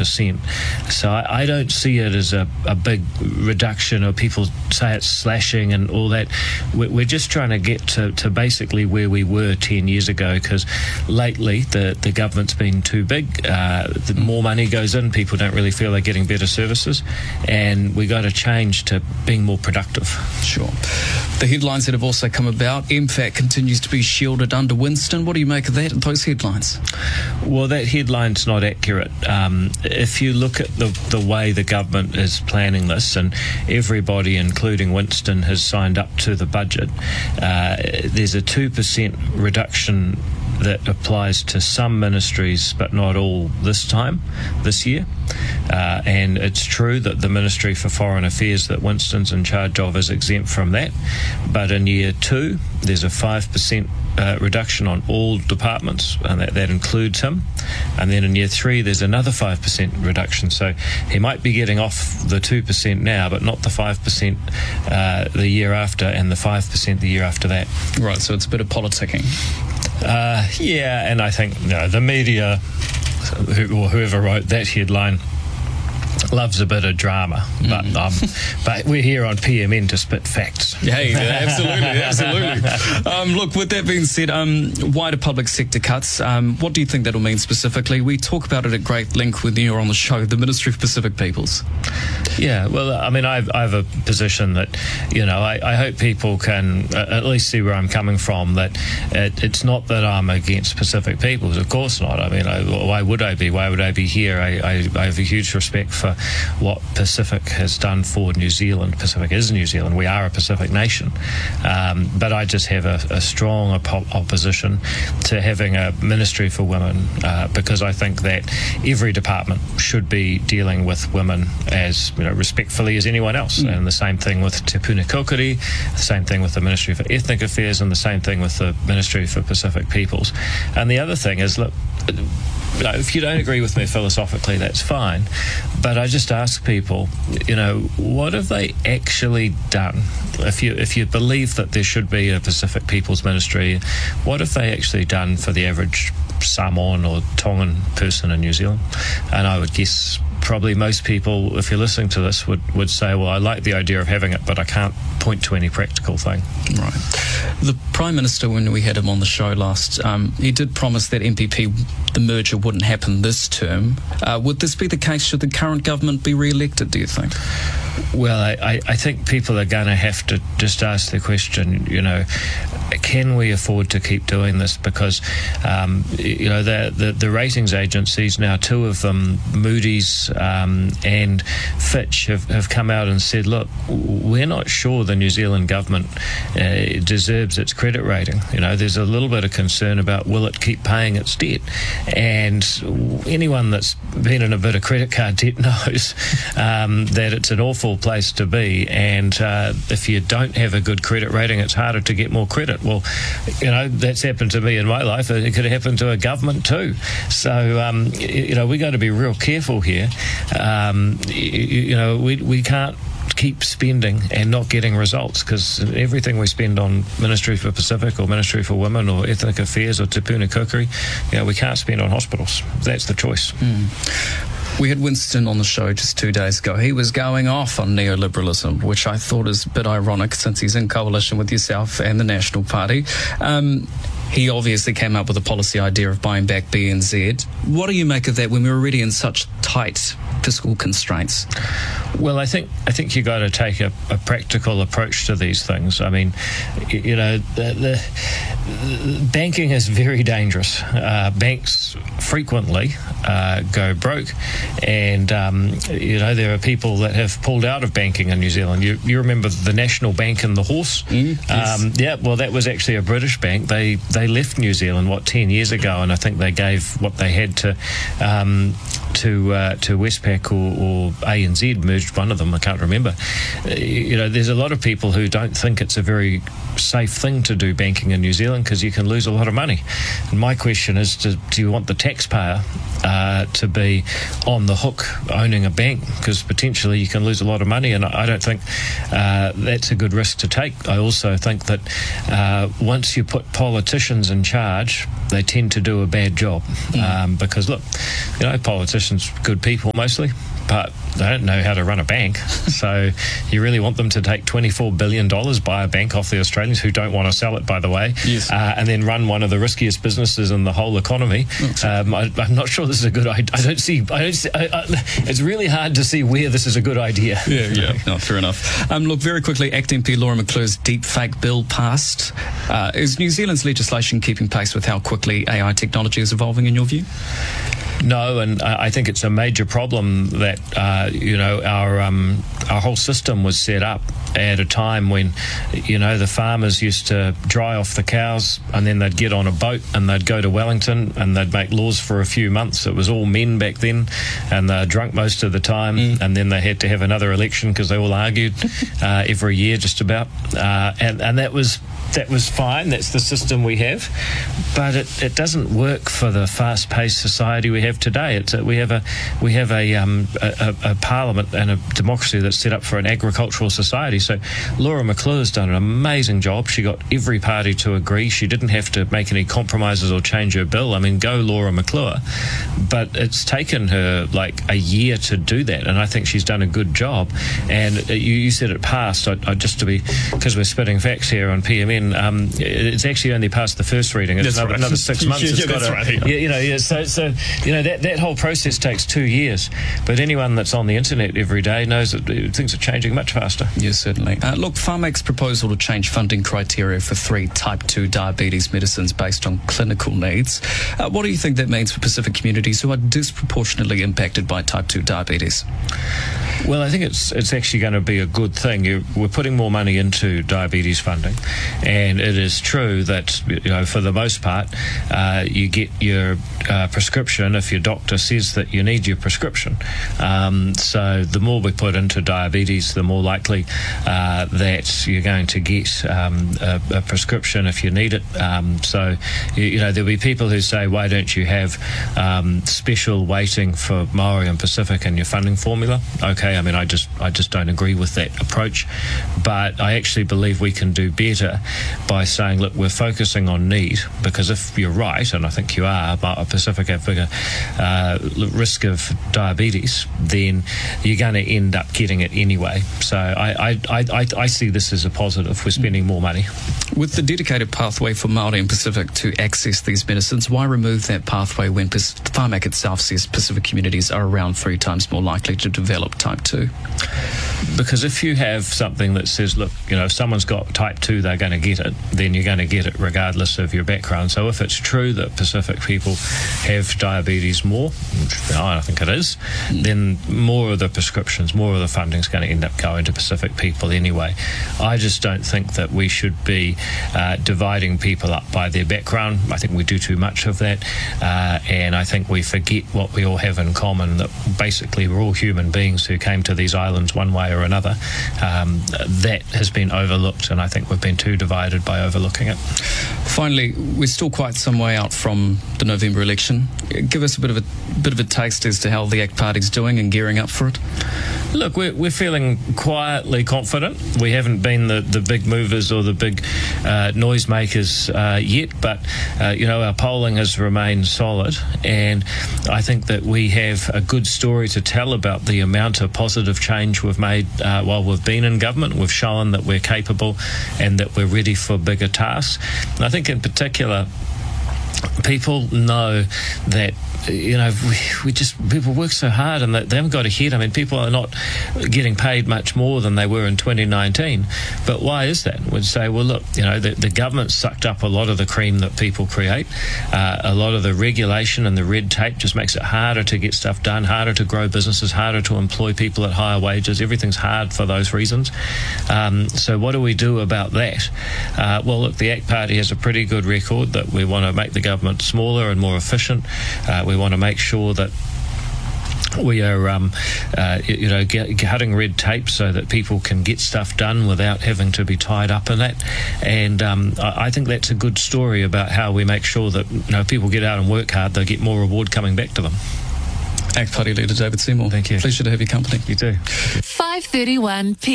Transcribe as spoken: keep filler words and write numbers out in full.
percent. So I, I don't see it as a, a big reduction, or people say it's slashing and all that. We're, we're just trying to get to, to basically where we were ten years ago, because lately the, the government's been too big. Uh, the more money goes in, people don't really feel they're getting better services, and we got to change to being more productive. Sure. The headlines that have also come about, M FAT continues to be shielded under Winston. What do you make of that, those headlines? Well, that headline's not accurate. Um, if you look at the, the way the government is planning this, and everybody, including Winston, has signed up to the budget, uh, there's a two percent reduction that applies to some ministries but not all this time, this year. Uh, and it's true that the Ministry for Foreign Affairs that Winston's in charge of is exempt from that. But in year two, there's a five percent uh, reduction on all departments, and that, that includes him. And then in year three, there's another five percent reduction. So he might be getting off the two percent now, but not the five percent uh, the year after, and the five percent the year after that. Right, so it's a bit of politicking. Uh, yeah, and I think you know, the media, who, or whoever wrote that headline, loves a bit of drama, but mm. um, but we're here on P M N to spit facts. Yeah, yeah, absolutely, absolutely. Um, look, with that being said, um, wider public sector cuts, um, what do you think that'll mean specifically? We talk about it at great length when you're on the show, the Ministry for Pacific Peoples. Yeah, well, I mean, I've, I have a position that, you know, I, I hope people can uh, at least see where I'm coming from, that it, it's not that I'm against Pacific peoples, of course not. I mean, I, why would I be? Why would I be here? I, I, I have a huge respect for what Pacific has done for New Zealand. Pacific is New Zealand. We are a Pacific nation. Um, but I just have a, a strong op- opposition to having a Ministry for Women, uh, because I think that every department should be dealing with women as, you know, respectfully as anyone else. Mm. And the same thing with Te Puna Kōkiri, the same thing with the Ministry for Ethnic Affairs, and the same thing with the Ministry for Pacific Peoples. And the other thing is, look, you know, if you don't agree with me philosophically, that's fine. But I just ask people, you know, what have they actually done? If you if you believe that there should be a Pacific Peoples Ministry, what have they actually done for the average Samoan or Tongan person in New Zealand? And I would guess probably most people, if you're listening to this, would, would say, well, I like the idea of having it, but I can't point to any practical thing. Right. The Prime Minister, when we had him on the show last, um, he did promise that M P P, the merger wouldn't happen this term. Uh, would this be the case should the current government be re-elected, do you think? Well, I, I think people are going to have to just ask the question, you know, can we afford to keep doing this? Because, um, you know, the, the, the ratings agencies, now two of them, Moody's um, and Fitch, have, have come out and said, look, we're not sure the New Zealand government uh, deserves its credit rating. You know, there's a little bit of concern about will it keep paying its debt. And anyone that's been in a bit of credit card debt knows um, that it's an awful place to be, and uh, if you don't have a good credit rating, it's harder to get more credit. Well, you know, that's happened to me in my life. It could happen to a government too. So, um, you know, we got to be real careful here. Um, you, you know, we we can't keep spending and not getting results, because everything we spend on Ministry for Pacific or Ministry for Women or Ethnic Affairs or Te Puna Kōkiri, you know, we can't spend on hospitals. That's the choice. Mm. We had Winston on the show just two days ago. He was going off on neoliberalism, which I thought is a bit ironic since he's in coalition with yourself and the National Party. Um, he obviously came up with a policy idea of buying back B N Z. What do you make of that when we're already in such tight fiscal constraints? Well, I think I think you got to take a, a practical approach to these things. I mean, you know, the, the, the banking is very dangerous. Uh, banks frequently uh, go broke, and um, you know, there are people that have pulled out of banking in New Zealand. You, you remember the National Bank and the Horse? Mm, yes. um, yeah, well, that was actually a British bank. They they left New Zealand what ten years ago, and I think they gave what they had to um, to uh, to Westpac or, or A N Z, merged one of them. I can't remember. Uh, you know, there's a lot of people who don't think it's a very safe thing to do banking in New Zealand because you can lose a lot of money. And my question is, do, do you want the taxpayer uh, to be on the hook owning a bank? Because potentially you can lose a lot of money, and I don't think uh, that's a good risk to take. I also think that uh, once you put politicians in charge, they tend to do a bad job. Mm. Um, because, look, you know, politicians, good people mostly, but they don't know how to run a bank. So you really want them to take twenty-four billion dollars, buy a bank off the Australians who don't want to sell it, by the way, yes. uh, and then run one of the riskiest businesses in the whole economy. Um, I, I'm not sure this is a good idea. I don't see, I don't see I, I, it's really hard to see where this is a good idea. Yeah, yeah, no, fair enough. Um, look, very quickly, Act M P Laura McClure's deepfake bill passed. Uh, is New Zealand's legislation keeping pace with how quickly A I technology is evolving, in your view? No, and I think it's a major problem that uh, you know our um, our whole system was set up at a time when, you know, the farmers used to dry off the cows and then they'd get on a boat and they'd go to Wellington and they'd make laws for a few months. It was all men back then, and they're drunk most of the time, mm. and then they had to have another election because they all argued uh, every year just about, uh, and and that was. That was fine. That's the system we have, but it, it doesn't work for the fast-paced society we have today. It's a, we have a we have a, um, a, a parliament and a democracy that's set up for an agricultural society. So Laura McClure's done an amazing job. She got every party to agree. She didn't have to make any compromises or change her bill. I mean, go Laura McClure. But it's taken her like a year to do that, and I think she's done a good job. And you, you said it passed. I, I, just to be, because we're spitting facts here on P M N. Um, it's actually only passed the first reading. It's another, right. another six months. yeah, it's yeah, got that's a, right. Yeah. You know, yeah, so so you know that that whole process takes two years. But anyone that's on the internet every day knows that things are changing much faster. Yes, certainly. Uh, look, Pharmac's proposal to change funding criteria for three type two diabetes medicines based on clinical needs. Uh, what do you think that means for Pacific communities who are disproportionately impacted by type two diabetes? Well, I think it's it's actually going to be a good thing. You, we're putting more money into diabetes funding, and it is true that, you know, for the most part, uh, you get your uh, prescription if your doctor says that you need your prescription. Um, so the more we put into diabetes, the more likely uh, that you're going to get um, a, a prescription if you need it. Um, so, you, you know, there'll be people who say, why don't you have um, special weighting for Maori and Pacific in your funding formula? Okay. I mean, I just I just don't agree with that approach, but I actually believe we can do better by saying, look, we're focusing on need, because if you're right, and I think you are, about Pacific have bigger uh, risk of diabetes, then you're going to end up getting it anyway. So I, I, I, I see this as a positive. We're spending more money. With the dedicated pathway for Māori and Pacific to access these medicines, why remove that pathway when Pharmac itself says Pacific communities are around three times more likely to develop type two? Because if you have something that says, look, you know, if someone's got type two, they're going to get it, then you're going to get it regardless of your background. So if it's true that Pacific people have diabetes more, which I think it is, mm. then more of the prescriptions, more of the funding is going to end up going to Pacific people anyway. I just don't think that we should be uh, dividing people up by their background. I think we do too much of that, uh, and I think we forget what we all have in common, that basically we're all human beings who came to these islands one way or another. Um, that has been overlooked, and I think we've been too divided by overlooking it. Finally, we're still quite some way out from the November election. Give us a bit of a bit of a taste as to how the ACT Party's doing and gearing up for it. Look, we're, we're feeling quietly confident. We haven't been the, the big movers or the big uh, noisemakers uh, yet, but uh, you know, our polling has remained solid, and I think that we have a good story to tell about the amount of positive change we've made uh, while we've been in government. We've shown that we're capable and that we're ready for bigger tasks. And I think in particular, people know that, you know, we, we just, people work so hard and they, they haven't got ahead. I mean, people are not getting paid much more than they were in twenty nineteen. But why is that? We'd say, well, look, you know, the, the government sucked up a lot of the cream that people create. Uh, a lot of the regulation and the red tape just makes it harder to get stuff done, harder to grow businesses, harder to employ people at higher wages. Everything's hard for those reasons. Um, so what do we do about that? Uh, well, look, the ACT Party has a pretty good record that we want to make the government smaller and more efficient. Uh, we want to make sure that we are, um, uh, you know, get, cutting red tape so that people can get stuff done without having to be tied up in that. And um, I, I think that's a good story about how we make sure that, you know, people get out and work hard, they get more reward coming back to them. ACT Party leader David Seymour. Thank you. Pleasure to have your company. You too. five thirty-one p